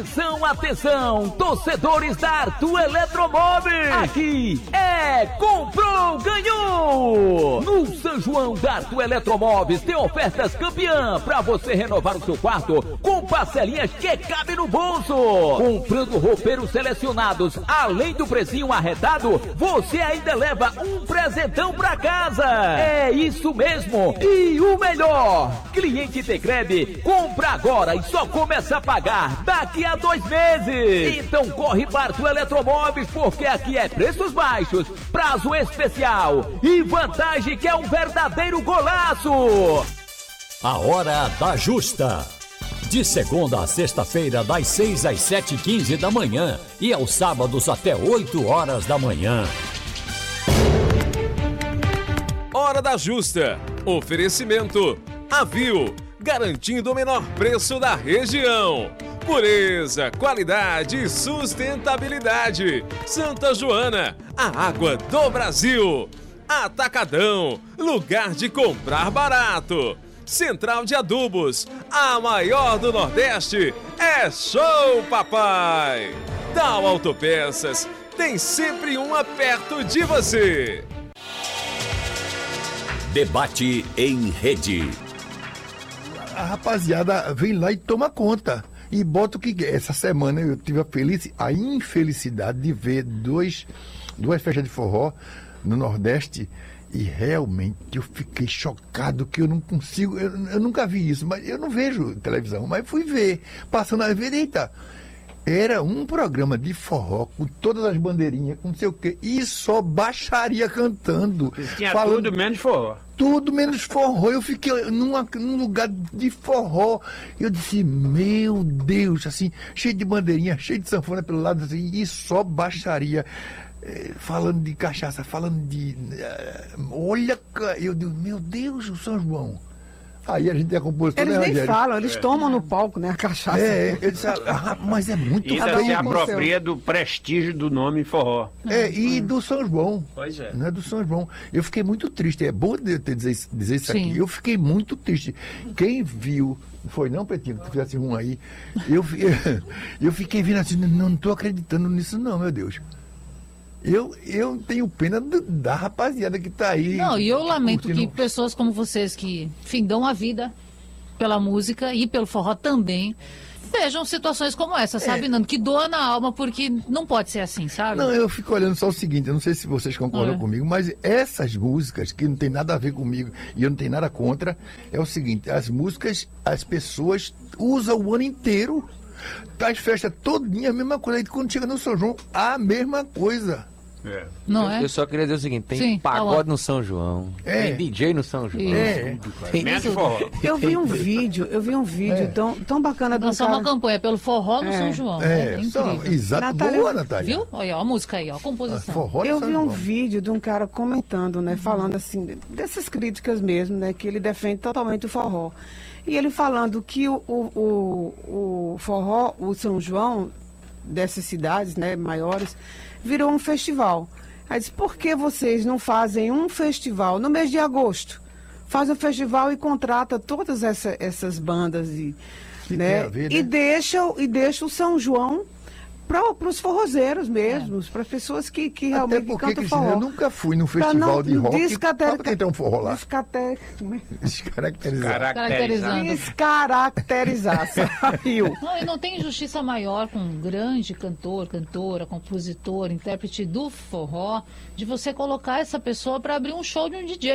Atenção, atenção, torcedores da Arthur Eletromóveis. Aqui é comprou, ganhou. No São João da Arthur Eletromóveis tem ofertas campeã para você renovar o seu quarto com parcelinhas que cabe no bolso. Comprando roupeiros selecionados, além do precinho arretado, você ainda leva um presentão para casa. É isso mesmo. E o melhor, cliente Tecred compra agora e só começa a pagar daqui a 2 meses. Então corre para Arthur Eletromóveis, porque aqui é preços baixos, prazo especial e vantagem que é um verdadeiro golaço. A Hora da Justa. De segunda a sexta-feira, das 6 às 7h15 da manhã e aos sábados até 8 horas da manhã. Hora da Justa. Oferecimento Avil, garantindo o menor preço da região. Pureza, qualidade e sustentabilidade. Santa Joana, a água do Brasil. Atacadão, lugar de comprar barato. Central de Adubos, a maior do Nordeste. É show, papai! Tal Autopeças, tem sempre uma perto de você. Debate em rede. A rapaziada vem lá e toma conta. E bota o que... Essa semana eu tive a infelicidade de ver duas festas de forró no Nordeste. E realmente eu fiquei chocado que eu não consigo... Eu nunca vi isso, mas eu não vejo televisão. Mas fui ver. Passando a ver, eita... Era um programa de forró com todas as bandeirinhas, com não sei o quê, e só baixaria cantando. Tinha falando, tudo menos forró. Tudo menos forró. Eu fiquei num lugar de forró. Eu disse, meu Deus, assim, cheio de bandeirinha, cheio de sanfona pelo lado, assim, e só baixaria. Falando de cachaça, falando de... olha, eu digo, meu Deus, o São João. Aí a gente tem a composição. Eles nem falam, eles tomam no palco, né, a cachaça. Eu disse, mas é muito isso se apropria do prestígio do nome forró. E do São João. Pois é. Né, do São João. Eu fiquei muito triste. É bom eu dizer isso aqui. Eu fiquei muito triste. Quem viu, não foi não, Pretinho, que tu fizesse um aí, eu fiquei vendo assim, não estou acreditando nisso não, meu Deus. Eu tenho pena da rapaziada que tá aí. Não, e eu lamento que pessoas como vocês que, enfim, dão a vida pela música e pelo forró também, vejam situações como essa, sabe, Nando? Que doa na alma, porque não pode ser assim, sabe? Não, eu fico olhando só o seguinte, eu não sei se vocês concordam comigo, mas essas músicas que não tem nada a ver comigo e eu não tenho nada contra, é o seguinte, as músicas, as pessoas usam o ano inteiro, as festas todinha, a mesma coisa, aí quando chega no São João, a mesma coisa. Não eu só queria dizer o seguinte, tem pagode no São João, tem DJ no São João. Eu vi um vídeo tão bacana do lançar uma campanha pelo forró no São João. Exato, boa, Natália. Viu? Olha a música aí, ó, a composição. Eu vi um vídeo de um cara comentando, né, falando assim, dessas críticas mesmo, né, que ele defende totalmente o forró. E ele falando que o forró, o São João, dessas cidades, né, maiores, virou um festival. Aí disse, por que vocês não fazem um festival no mês de agosto? Faz um festival e contrata todas essas bandas né? E deixa o São João para os forrozeiros mesmos, para pessoas que realmente cantam forró. Eu nunca fui num festival de rock só para quem tem um forró lá. Descaracterizar. Saiu. Não, e não tem injustiça maior com um grande cantor, cantora, compositor, intérprete do forró, de você colocar essa pessoa para abrir um show de um DJ.